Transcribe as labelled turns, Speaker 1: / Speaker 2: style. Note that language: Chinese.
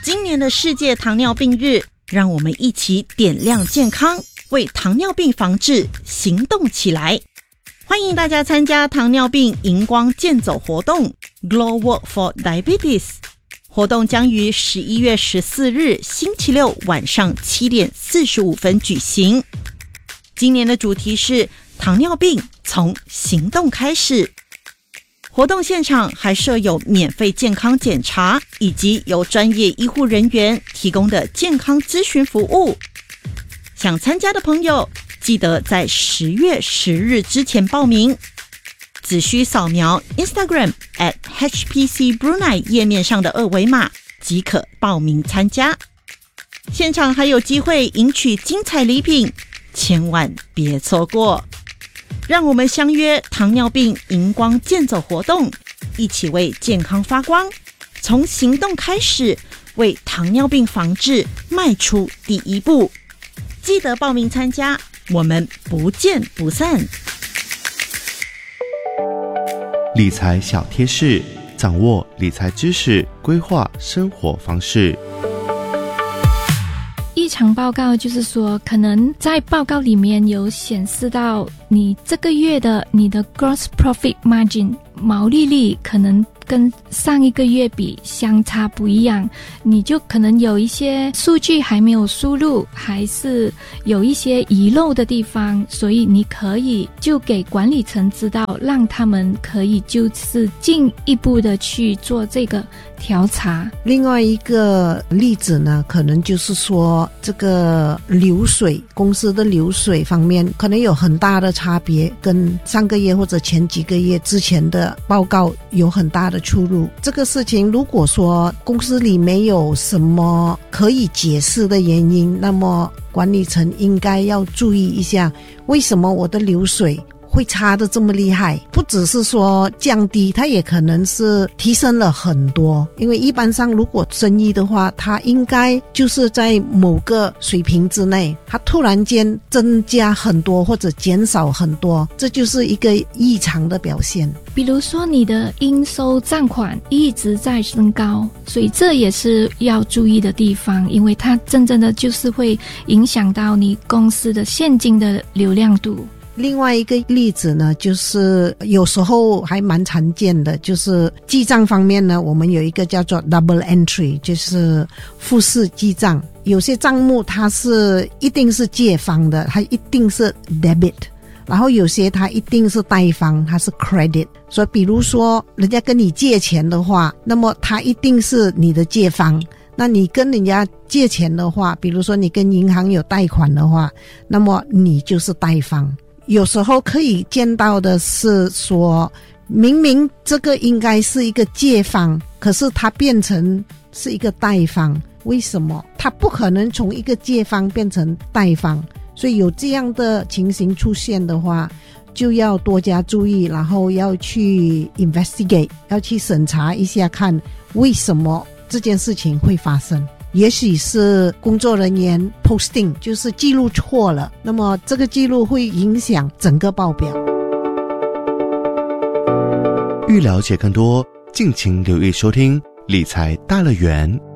Speaker 1: 今年的世界糖尿病日，让我们一起点亮健康，为糖尿病防治行动起来。欢迎大家参加糖尿病荧光健走活动 Glow Walk for Diabetes， 活动将于11月14日星期六晚上7点45分举行。今年的主题是糖尿病从行动开始。活动现场还设有免费健康检查，以及由专业医护人员提供的健康咨询服务。想参加的朋友，记得在10月10日之前报名，只需扫描 Instagram @HPCBrunei 页面上的2维码即可报名参加。现场还有机会赢取精彩礼品，千万别错过。让我们相约糖尿病荧光健走活动，一起为健康发光，从行动开始，为糖尿病防治迈出第一步。记得报名参加，我们不见不散。
Speaker 2: 理财小贴士，掌握理财知识，规划生活方式。
Speaker 3: 异常报告就是说，可能在报告里面有显示到你这个月的你的 gross profit margin 毛利率可能跟上一个月比相差不一样，你就可能有一些数据还没有输入，还是有一些遗漏的地方，所以你可以就给管理层知道，让他们可以就是进一步的去做这个调查。
Speaker 4: 另外一个例子呢，可能就是说这个流水，公司的流水方面可能有很大的差别，跟上个月或者前几个月之前的报告有很大的出入。这个事情如果说公司里没有什么可以解释的原因，那么管理层应该要注意一下，为什么我的流水会差得这么厉害，不只是说降低，它也可能是提升了很多。因为一般上如果生意的话，它应该就是在某个水平之内，它突然间增加很多或者减少很多，这就是一个异常的表现。
Speaker 3: 比如说你的应收账款一直在升高，所以这也是要注意的地方，因为它真正的就是会影响到你公司的现金的流量度。
Speaker 4: 另外一个例子呢，就是有时候还蛮常见的，就是记账方面呢，我们有一个叫做 double entry， 就是复式记账。有些账目它是一定是借方的，它一定是 debit， 然后有些它一定是贷方，它是 credit。所以比如说人家跟你借钱的话，那么它一定是你的借方。那你跟人家借钱的话，比如说你跟银行有贷款的话，那么你就是贷方。有时候可以见到的是说，明明这个应该是一个借方，可是它变成是一个贷方，为什么？它不可能从一个借方变成贷方，所以有这样的情形出现的话，就要多加注意，然后要去 investigate， 要去审查一下，看为什么这件事情会发生。也许是工作人员 posting 就是记录错了，那么这个记录会影响整个报表。
Speaker 2: 欲了解更多，敬请留意收听理财大乐园。